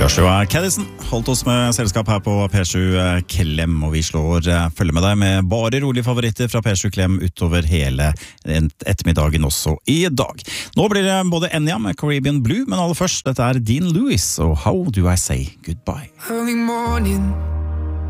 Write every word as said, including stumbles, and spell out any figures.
Joshua Caddison holdt oss med selskap her på P sju Klem, og vi slår følge med deg med bare rolige favoritter fra P sju Klem utover hele ettermiddagen også i dag. Nå blir det både Enya med Caribbean Blue, men aller først, dette er Dean Lewis og How Do I Say Goodbye. Early morning